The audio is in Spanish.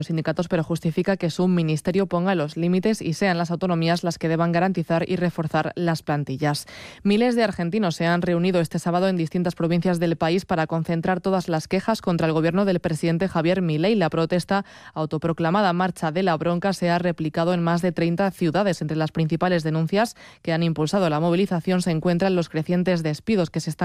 los sindicatos, pero justifica que su ministerio ponga los límites y sean las autonomías las que deban garantizar y reforzar las plantillas. Miles de argentinos se han reunido este sábado en distintas provincias del país para concentrar todas las quejas contra el gobierno del presidente Javier Milei. La protesta, autoproclamada Marcha de la Bronca, se ha replicado en más de 30 ciudades. Entre las principales denuncias que han impulsado la movilización se encuentran los crecientes despidos que se están